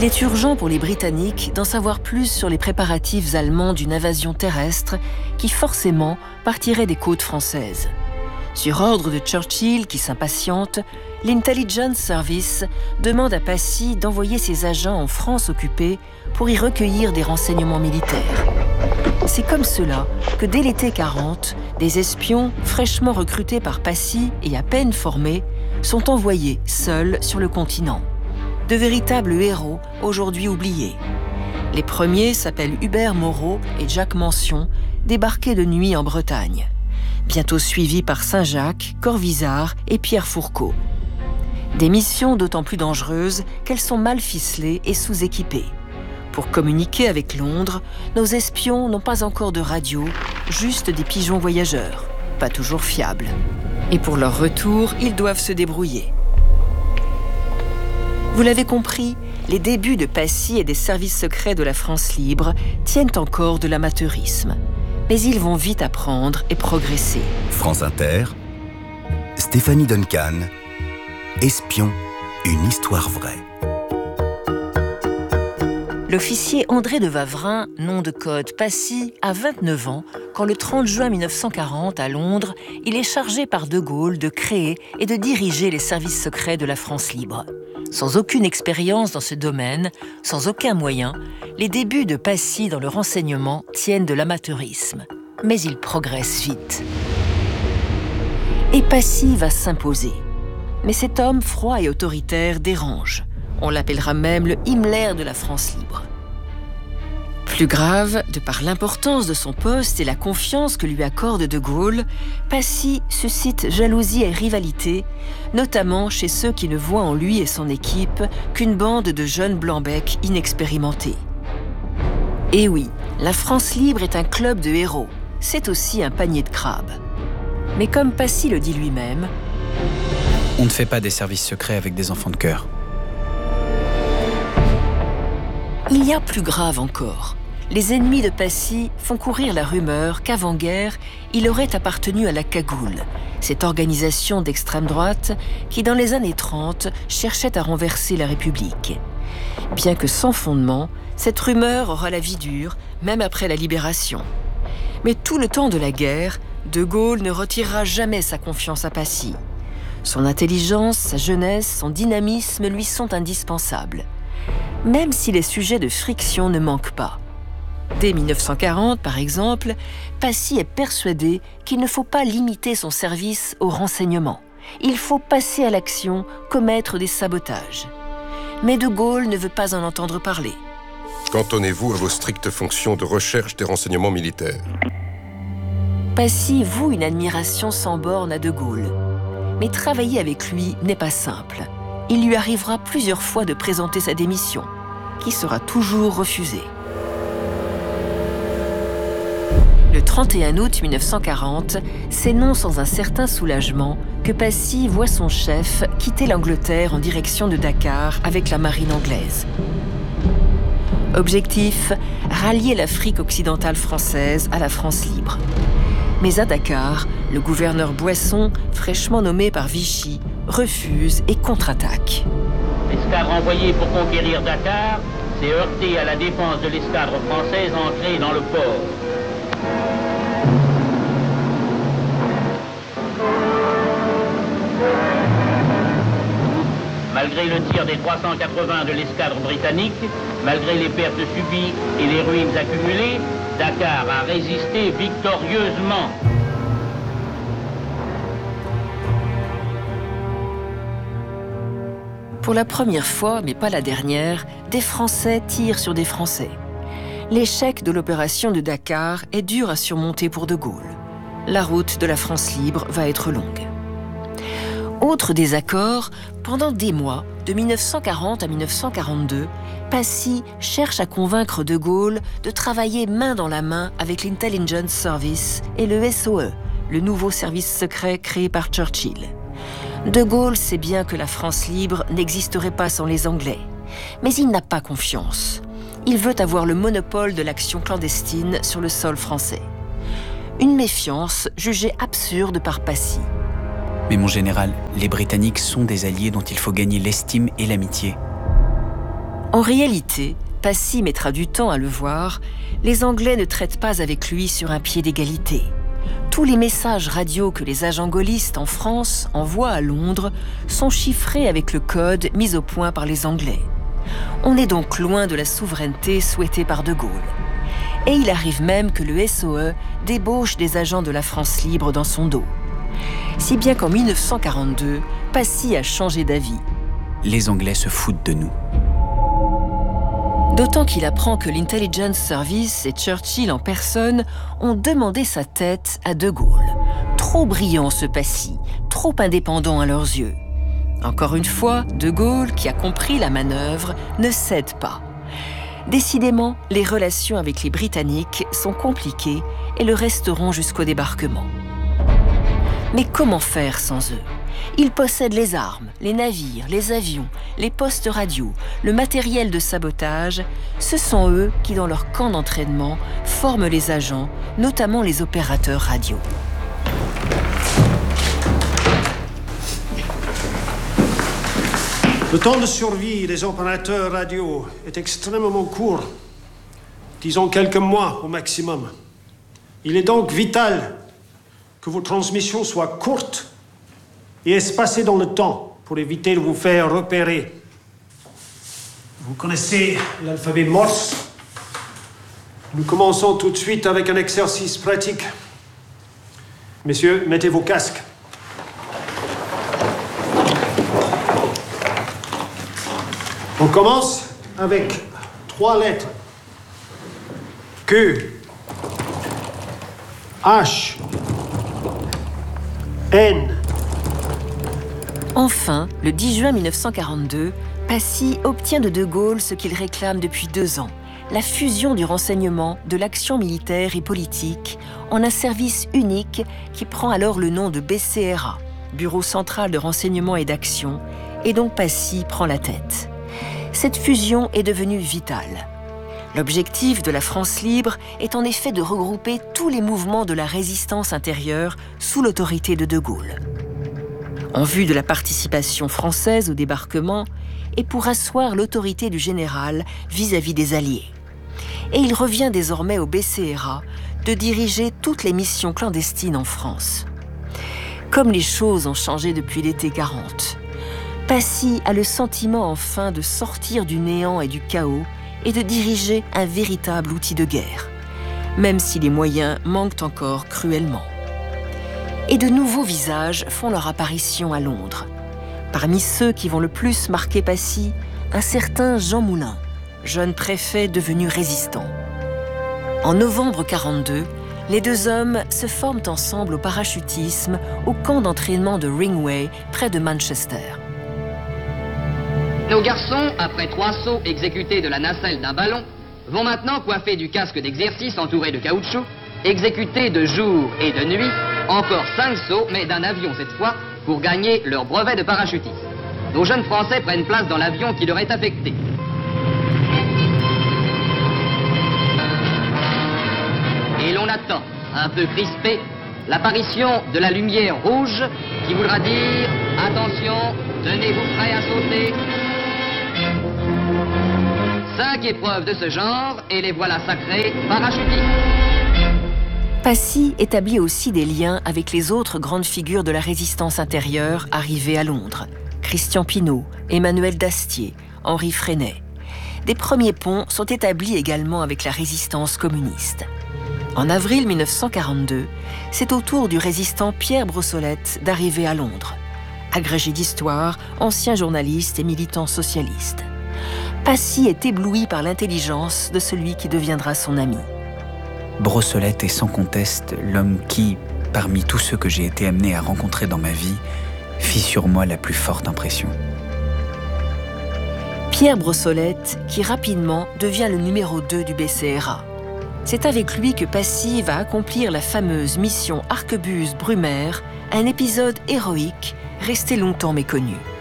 Il est urgent pour les Britanniques d'en savoir plus sur les préparatifs allemands d'une invasion terrestre qui forcément partirait des côtes françaises. Sur ordre de Churchill, qui s'impatiente, l'Intelligence Service demande à Passy d'envoyer ses agents en France occupée pour y recueillir des renseignements militaires. C'est comme cela que dès l'été 40, des espions fraîchement recrutés par Passy et à peine formés sont envoyés seuls sur le continent. De véritables héros aujourd'hui oubliés. Les premiers s'appellent Hubert Moreau et Jacques Mention, débarqués de nuit en Bretagne. Bientôt suivis par Saint-Jacques, Corvisart et Pierre Fourcault. Des missions d'autant plus dangereuses qu'elles sont mal ficelées et sous-équipées. Pour communiquer avec Londres, nos espions n'ont pas encore de radio, juste des pigeons voyageurs, pas toujours fiables. Et pour leur retour, ils doivent se débrouiller. Vous l'avez compris, les débuts de Passy et des services secrets de la France libre tiennent encore de l'amateurisme. Mais ils vont vite apprendre et progresser. France Inter, Stéphanie Duncan, Espion, une histoire vraie. L'officier André de Wavrin, nom de code Passy, a 29 ans quand le 30 juin 1940, à Londres, il est chargé par De Gaulle de créer et de diriger les services secrets de la France libre. Sans aucune expérience dans ce domaine, sans aucun moyen, les débuts de Passy dans le renseignement tiennent de l'amateurisme. Mais il progresse vite. Et Passy va s'imposer. Mais cet homme froid et autoritaire dérange. On l'appellera même le Himmler de la France libre. Plus grave, de par l'importance de son poste et la confiance que lui accorde De Gaulle, Passy suscite jalousie et rivalité, notamment chez ceux qui ne voient en lui et son équipe qu'une bande de jeunes blancs-becs inexpérimentés. Et oui, la France libre est un club de héros, c'est aussi un panier de crabes. Mais comme Passy le dit lui-même, on ne fait pas des services secrets avec des enfants de cœur. Il y a plus grave encore. Les ennemis de Passy font courir la rumeur qu'avant-guerre, il aurait appartenu à la Cagoule, cette organisation d'extrême droite qui, dans les années 30, cherchait à renverser la République. Bien que sans fondement, cette rumeur aura la vie dure, même après la libération. Mais tout le temps de la guerre, De Gaulle ne retirera jamais sa confiance à Passy. Son intelligence, sa jeunesse, son dynamisme lui sont indispensables. Même si les sujets de friction ne manquent pas. Dès 1940, par exemple, Passy est persuadé qu'il ne faut pas limiter son service au renseignement. Il faut passer à l'action, commettre des sabotages. Mais De Gaulle ne veut pas en entendre parler. Cantonnez-vous à vos strictes fonctions de recherche des renseignements militaires. Passy voue une admiration sans borne à De Gaulle. Mais travailler avec lui n'est pas simple. Il lui arrivera plusieurs fois de présenter sa démission, qui sera toujours refusée. Le 31 août 1940, c'est non sans un certain soulagement que Passy voit son chef quitter l'Angleterre en direction de Dakar avec la marine anglaise. Objectif, rallier l'Afrique occidentale française à la France libre. Mais à Dakar, le gouverneur Boisson, fraîchement nommé par Vichy, refuse et contre-attaque. L'escadre envoyée pour conquérir Dakar s'est heurtée à la défense de l'escadre française ancrée dans le port. Malgré le tir des 380 de l'escadre britannique, malgré les pertes subies et les ruines accumulées, Dakar a résisté victorieusement. Pour la première fois, mais pas la dernière, des Français tirent sur des Français. L'échec de l'opération de Dakar est dur à surmonter pour De Gaulle. La route de la France libre va être longue. Autre désaccord, pendant des mois, de 1940 à 1942, Passy cherche à convaincre De Gaulle de travailler main dans la main avec l'Intelligence Service et le SOE, le nouveau service secret créé par Churchill. De Gaulle sait bien que la France libre n'existerait pas sans les Anglais, mais il n'a pas confiance. Il veut avoir le monopole de l'action clandestine sur le sol français. Une méfiance jugée absurde par Passy. Mais mon général, les Britanniques sont des alliés dont il faut gagner l'estime et l'amitié. En réalité, Passy mettra du temps à le voir, les Anglais ne traitent pas avec lui sur un pied d'égalité. Tous les messages radio que les agents gaullistes en France envoient à Londres sont chiffrés avec le code mis au point par les Anglais. On est donc loin de la souveraineté souhaitée par De Gaulle. Et il arrive même que le SOE débauche des agents de la France libre dans son dos. Si bien qu'en 1942, Passy a changé d'avis. Les Anglais se foutent de nous. D'autant qu'il apprend que l'Intelligence Service et Churchill en personne ont demandé sa tête à De Gaulle. Trop brillant ce Passy, trop indépendant à leurs yeux. Encore une fois, De Gaulle, qui a compris la manœuvre, ne cède pas. Décidément, les relations avec les Britanniques sont compliquées et le resteront jusqu'au débarquement. Mais comment faire sans eux ? Ils possèdent les armes, les navires, les avions, les postes radio, le matériel de sabotage. Ce sont eux qui, dans leur camp d'entraînement, forment les agents, notamment les opérateurs radio. Le temps de survie des opérateurs radio est extrêmement court, disons quelques mois au maximum. Il est donc vital que vos transmissions soient courtes et espacées dans le temps pour éviter de vous faire repérer. Vous connaissez l'alphabet Morse. Nous commençons tout de suite avec un exercice pratique. Messieurs, mettez vos casques. On commence avec 3 lettres. Q, H, N. Enfin, le 10 juin 1942, Passy obtient de Gaulle ce qu'il réclame depuis 2 ans, la fusion du renseignement, de l'action militaire et politique, en un service unique qui prend alors le nom de BCRA, Bureau central de renseignement et d'action, et dont Passy prend la tête. Cette fusion est devenue vitale. L'objectif de la France libre est en effet de regrouper tous les mouvements de la résistance intérieure sous l'autorité de Gaulle. En vue de la participation française au débarquement et pour asseoir l'autorité du général vis-à-vis des Alliés. Et il revient désormais au BCRA de diriger toutes les missions clandestines en France. Comme les choses ont changé depuis l'été 40, Passy a le sentiment enfin de sortir du néant et du chaos et de diriger un véritable outil de guerre, même si les moyens manquent encore cruellement. Et de nouveaux visages font leur apparition à Londres. Parmi ceux qui vont le plus marquer Passy, un certain Jean Moulin, jeune préfet devenu résistant. En novembre 42, les 2 hommes se forment ensemble au parachutisme au camp d'entraînement de Ringway, près de Manchester. Nos garçons, après 3 sauts exécutés de la nacelle d'un ballon, vont maintenant, coiffés du casque d'exercice entouré de caoutchouc, exécuter de jour et de nuit encore 5 sauts, mais d'un avion cette fois, pour gagner leur brevet de parachutiste. Nos jeunes Français prennent place dans l'avion qui leur est affecté. Et l'on attend, un peu crispé, l'apparition de la lumière rouge qui voudra dire « Attention, tenez-vous prêts à sauter ». 5 épreuves de ce genre et les voilà sacrés parachutistes. Passy établit aussi des liens avec les autres grandes figures de la résistance intérieure arrivées à Londres. Christian Pineau, Emmanuel Dastier, Henri Freinet. Des premiers ponts sont établis également avec la résistance communiste. En avril 1942, c'est au tour du résistant Pierre Brossolette d'arriver à Londres. Agrégé d'histoire, ancien journaliste et militant socialiste. Passy est ébloui par l'intelligence de celui qui deviendra son ami. Brossolette est sans conteste l'homme qui, parmi tous ceux que j'ai été amené à rencontrer dans ma vie, fit sur moi la plus forte impression. Pierre Brossolette, qui rapidement devient le numéro 2 du BCRA. C'est avec lui que Passy va accomplir la fameuse mission Arquebuse-Brumaire, un épisode héroïque resté longtemps méconnu.